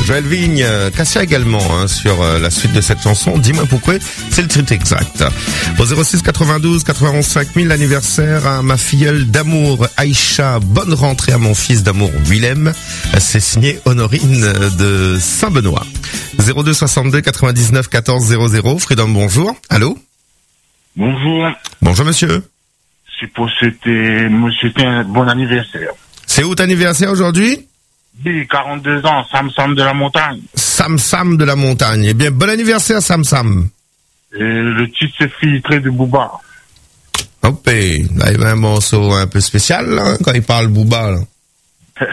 Joël Vigne, Cassia également sur la suite de cette chanson. Dis-moi pourquoi, c'est le titre exact. Au 06 92 91 5000, l'anniversaire à ma filleule d'amour Aïcha. Bonne rentrée à mon fils d'amour Willem. C'est signé Honorine de Saint-Benoît. 02 62 99 14 00. Freedom, bonjour. Allô? Bonjour. Bonjour monsieur. C'est pour c'était un bon anniversaire. C'est où ton anniversaire aujourd'hui? Oui, 42 ans, Sam de la montagne. Sam de la montagne. Eh bien, bon anniversaire Sam. Et le titre c'est Filtré de Booba. Hop, là il y a un morceau un peu spécial là, quand il parle Booba là.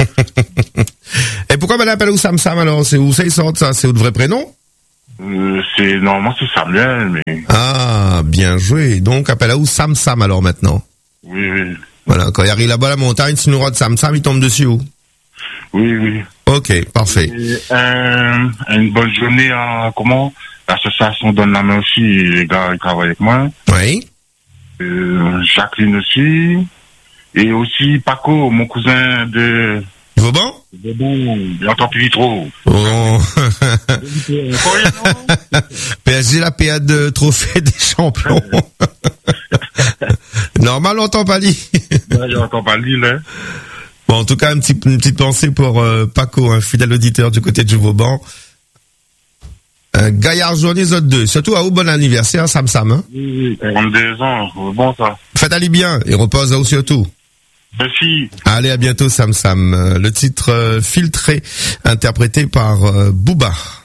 Et pourquoi on l'appelle Sam alors? C'est où ça il sort ça? C'est où le vrai prénom? Normalement c'est Samuel, mais... Ah, bien joué. Donc appelle où Sam alors maintenant. Oui. Voilà, quand il arrive là-bas à la montagne, si nous rôde Sam, il tombe dessus où? Oui. Ok, parfait. Et, une bonne journée à l'association donne la main aussi, les gars ils travaillent avec moi. Oui. Jacqueline aussi. Et aussi Paco, mon cousin de... Vauban? Il entend plus trop. Oh. PSG la PA de trophée des champions. Normal, on n'entend pas dit. Ouais, j'entends pas dit, là. Bon, en tout cas, une petite pensée pour Paco, un fidèle auditeur du côté de Vauban. Gaillard journée zone 2. Surtout à où bon anniversaire, Sam, hein? Oui, 42 ans, bon ça. Faites-allez bien et repose là surtout. Merci. Allez, à bientôt, Sam. Le titre filtré, interprété par Booba.